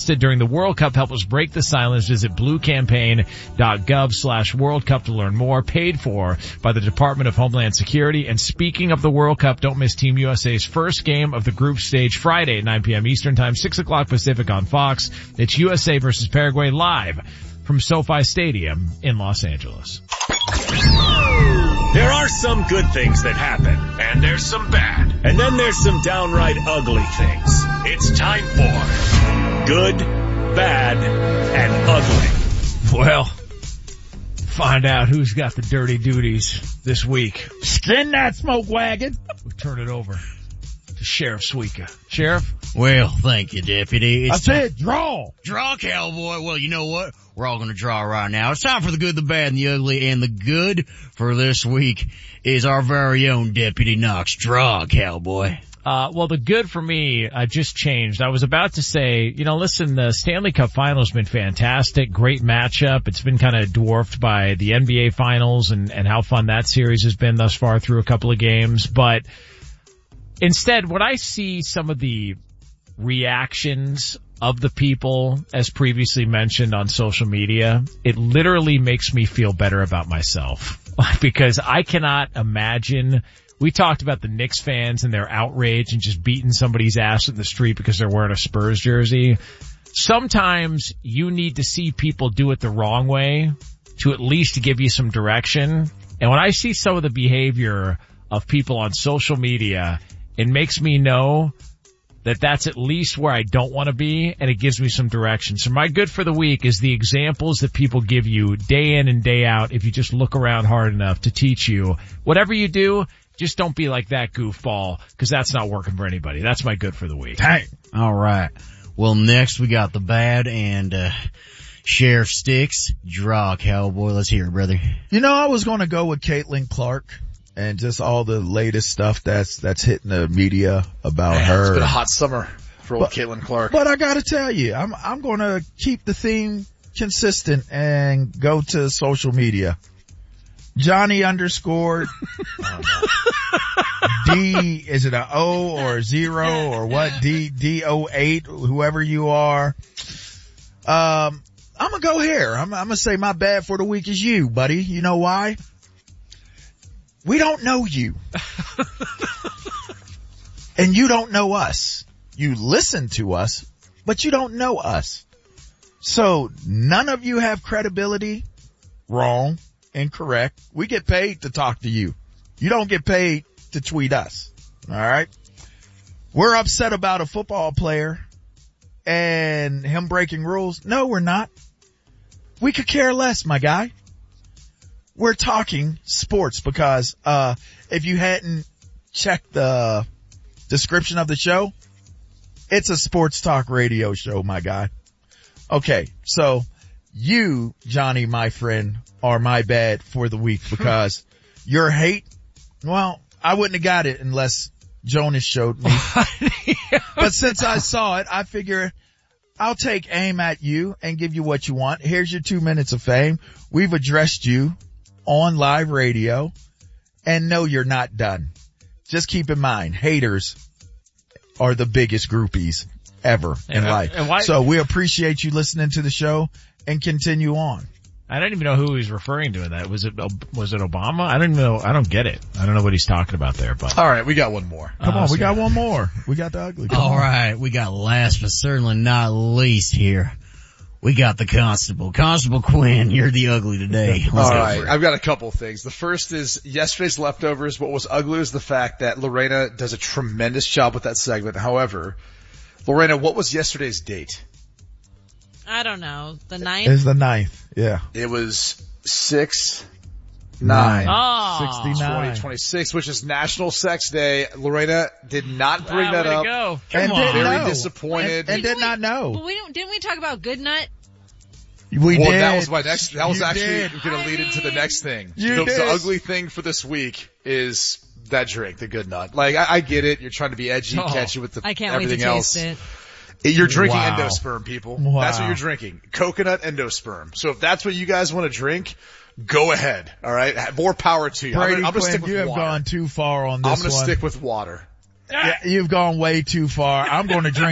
arrested during the World Cup. Help us break the silence. Visit bluecampaign.gov/World Cup to learn more. Paid for by the Department of Homeland Security. And speaking of the World Cup, don't miss Team USA's first game of the group stage Friday at 9 p.m. Eastern Time, 6 o'clock Pacific on Fox. It's USA versus Paraguay live from SoFi Stadium in Los Angeles. There are some good things that happen, and there's some bad, and then there's some downright ugly things. It's time for Good, Bad, and Ugly. Well, find out who's got the dirty duties this week. Skin that smoke wagon. We turn it over to Sheriff Suika. Sheriff? Well, thank you, Deputy. I said draw. Draw, cowboy. Well, you know what? We're all going to draw right now. It's time for the good, the bad, and the ugly. And the good for this week is our very own Deputy Knox. Draw, cowboy. Well, the good for me, I just changed. I was about to say, listen, the Stanley Cup final has been fantastic. Great matchup. It's been kind of dwarfed by the NBA finals and how fun that series has been thus far through a couple of games. But instead, when I see some of the reactions of the people, as previously mentioned on social media, it literally makes me feel better about myself because I cannot imagine. We talked about the Knicks fans and their outrage and just beating somebody's ass in the street because they're wearing a Spurs jersey. Sometimes you need to see people do it the wrong way to at least give you some direction. And when I see some of the behavior of people on social media, it makes me know that that's at least where I don't want to be, and it gives me some direction. So my good for the week is the examples that people give you day in and day out if you just look around hard enough to teach you. Whatever you do, just don't be like that goofball, because that's not working for anybody. That's my good for the week. Dang. All right. Well, next we got the bad and Sheriff Sticks. Draw, cowboy. Let's hear it, brother. I was going to go with Caitlin Clark. And just all the latest stuff that's hitting the media about her. It's been a hot summer for old Caitlin Clark. But I gotta tell you, I'm gonna keep the theme consistent and go to social media. Johnny _D, is it an O or a 0 or what? D08, whoever you are. I'm gonna go here. I'm gonna say my bad for the week is you, buddy. You know why? We don't know you. And you don't know us. You listen to us, but you don't know us. So none of you have credibility. Wrong. Incorrect. We get paid to talk to you. You don't get paid to tweet us. All right. We're upset about a football player and him breaking rules. No, we're not. We could care less, my guy. We're talking sports because, if you hadn't checked the description of the show, it's a sports talk radio show, my guy. Okay. So you, Johnny, my friend, are my bad for the week because your hate, well, I wouldn't have got it unless Jonas showed me. But since I saw it, I figure I'll take aim at you and give you what you want. Here's your 2 minutes of fame. We've addressed you on live radio, and no, you're not done. Just keep in mind, haters are the biggest groupies ever in life. So we appreciate you listening to the show and continue on. I don't even know who he's referring to in that. Was it Obama? I don't know. I don't get it. I don't know what he's talking about there, but. All right, we got one more. Come on, we got one more. We got the ugly. All right, we got last but certainly not least here. We got the Constable. Constable Quinn, you're the ugly today. All right, I've got a couple things. The first is yesterday's leftovers. What was ugly is the fact that Lorena does a tremendous job with that segment. However, Lorena, what was yesterday's date? I don't know. The 9th? It's the 9th, yeah. It was 6/9. Oh. 2026, which is National Sex Day. Lorena did not bring that up. Go. And very disappointed. And did not know. But didn't we talk about Good Nut? We did. That was my next, that was You actually did. going to lead into the next thing. You did. The ugly thing for this week is that drink, the Good Nut. Like, I get it. You're trying to be edgy, catchy with I can't everything wait to else. taste it. You're drinking Wow. endosperm, people. Wow. That's what you're drinking. Coconut endosperm. So if that's what you guys want to drink, go ahead. All right. More power to you. Brady I'm going to Quinn, stick with you have water. gone too far on this I'm going to one. stick with water. Yeah, you've gone way too far. I'm going to drink